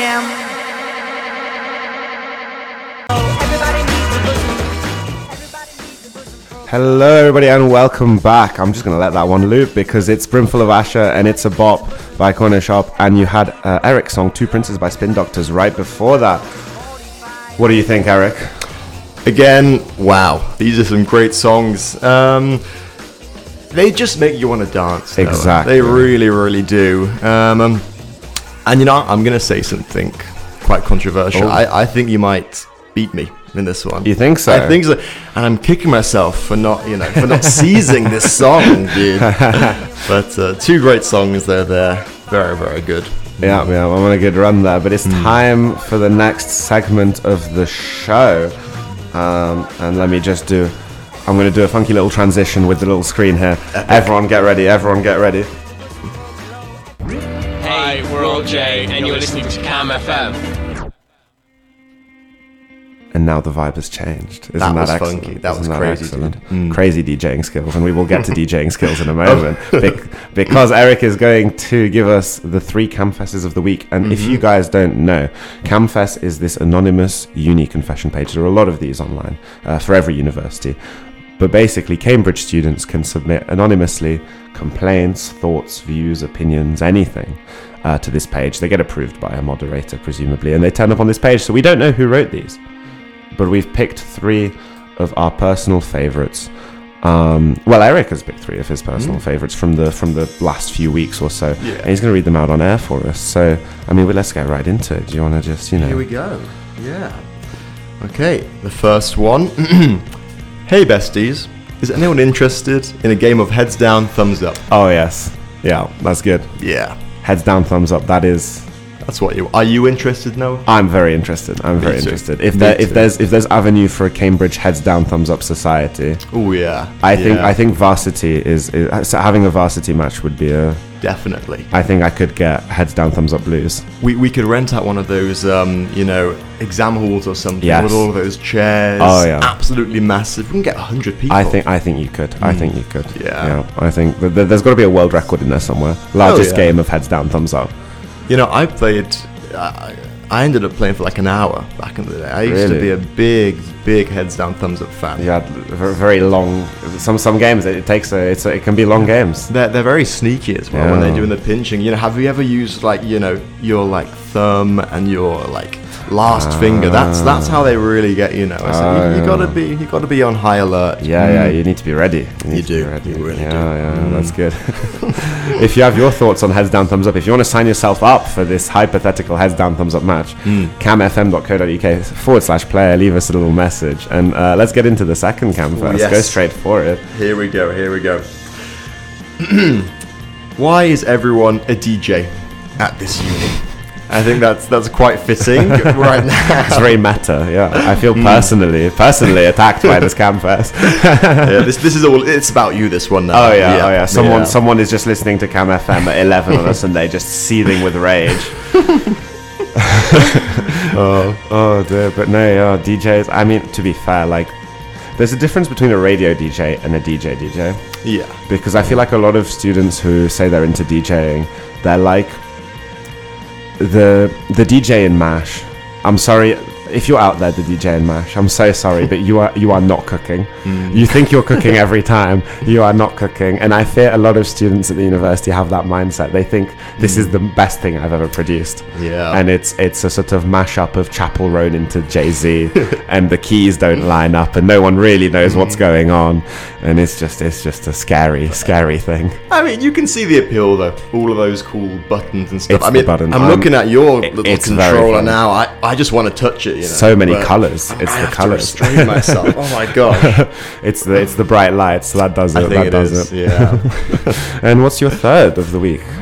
FM. Hello everybody and welcome back. I'm just going to let that one loop because it's Brimful of Asher and It's a Bop by Corner Shop, and you had Eric's song Two Princes by Spin Doctors right before that. What do you think, Eric? Again, wow, these are some great songs. They just make you want to dance. Exactly. They really, really do. And you know, I'm going to say something quite controversial. Oh. I think you might beat me in this one. You think so? I think so. And I'm kicking myself for not seizing this song, dude. But two great songs, they're there. Very, very good. Yeah, I'm on a good run there. But it's time for the next segment of the show. And let me just I'm going to do a funky little transition with the little screen here. Everyone get ready. Hey, we're all Jay, and you're listening to Cam FM. And now the vibe has changed. Isn't That was excellent? funky. That was Isn't crazy, excellent? dude. Crazy DJing skills, and we will get to DJing skills in a moment because Eric is going to give us the 3 Camfesses of the week. And if you guys don't know, Camfess is this anonymous uni confession page. There are a lot of these online for every university. But basically, Cambridge students can submit anonymously complaints, thoughts, views, opinions, anything to this page. They get approved by a moderator, presumably, and they turn up on this page. So we don't know who wrote these. But we've picked 3 of our personal favourites. Well, Eric has picked 3 of his personal favourites from the last few weeks or so. Yeah. And he's going to read them out on air for us. So, I mean, let's get right into it. Do you want to just, Here we go. Yeah. Okay, the first one. Hey, besties. Is anyone interested in a game of heads down, thumbs up? Oh, yes. Yeah, that's good. Yeah. Heads down, thumbs up. That is... That's what are you interested, Noah? I'm very interested. I'm very too. interested. Me If there's avenue for a Cambridge heads down, thumbs up society, Oh yeah. I think varsity is so having a varsity match would be a... Definitely. I think I could get heads down, thumbs up blues. We could rent out one of those exam halls or something Yes. with all of those chairs. Oh, yeah. Absolutely massive. We can get 100 people. I think you could. I think you could. Yeah. I think there's got to be a world record in there somewhere. Largest yeah. game of heads down, thumbs up. You know, I played. I ended up playing for like an hour back in the day. I used to be a big heads down, thumbs up fan. You had very long. Some games it can be long games. They're very sneaky as well when they're doing the pinching. You know, have you ever used your thumb and your last finger? That's how they really get you. So you gotta be on high alert. Yeah, you need to be ready. You do. Be ready. You really do. Yeah, that's good. If you have your thoughts on heads down, thumbs up, if you want to sign yourself up for this hypothetical heads down, thumbs up match, camfm.co.uk/player, leave us a little message, and let's get into the second cam first. Yes. Go straight for it. Here we go. Why is everyone a DJ at this uni? I think that's quite fitting right now. It's very meta. Yeah, I feel personally attacked by this Camfest. Yeah, this is all. It's about you. This one now. Oh yeah. Someone is just listening to Cam FM at 11 on a Sunday, just seething with rage. oh dear. But no, DJs. I mean, to be fair, there's a difference between a radio DJ and a DJ. Yeah. Because I feel like a lot of students who say they're into DJing, they're like the DJ in MASH. I'm sorry if you're out there, the DJ in MASH. I'm so sorry, but you are not cooking. You think you're cooking every time. You are not cooking. And I fear a lot of students at the university have that mindset. They think this is the best thing I've ever produced. Yeah. And it's a sort of mashup of Chapel Roan into Jay-Z, and the keys don't line up, and no one really knows what's going on. And it's just a scary thing. I mean, you can see the appeal though. All of those cool buttons and stuff. It's I mean, the button. I'm looking at your little it's very controller fun. now. I just want to touch it. So many colours. It's I the have colours. to restrain myself. Oh my god. It's the bright lights. So that does it. I think it is. Yeah. And what's your third of the week?